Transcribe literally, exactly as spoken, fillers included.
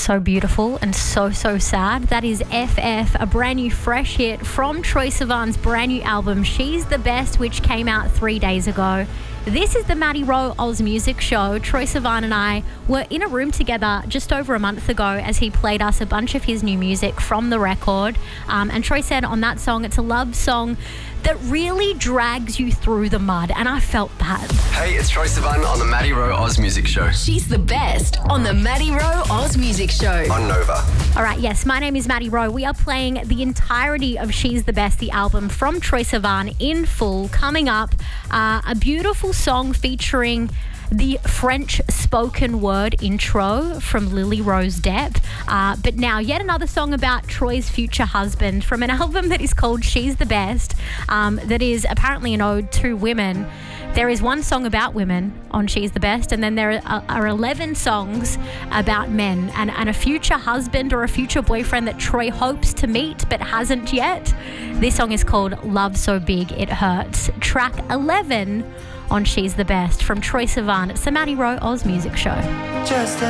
So beautiful and so, so sad. That is F F, a brand new fresh hit from Troye Sivan's brand new album, She's the Best, which came out three days ago. This is the Maddie Rowe Oz Music Show. Troye Sivan and I were in a room together just over a month ago as he played us a bunch of his new music from the record. Um, and Troye said on that song, it's a love song that really drags you through the mud. And I felt that. Hey, it's Troye Sivan on the Maddie Rowe Oz Music Show. She's the best on the Maddie Rowe Oz Music Show. On Nova. All right, yes, my name is Maddie Rowe. We are playing the entirety of She's the Best, the album from Troye Sivan in full. Coming up, uh, a beautiful song featuring the French spoken word intro from Lily Rose Depp. Uh, but now yet another song about Troye's future husband from an album that is called She's the Best, um, that is apparently an ode to women. There is one song about women on She's the Best, and then there are, are eleven songs about men and, and a future husband or a future boyfriend that Troye hopes to meet but hasn't yet. This song is called Love So Big It Hurts. Track eleven on She's the Best from Troye Sivan. It's the Maddie Rowe Oz Music Show. Just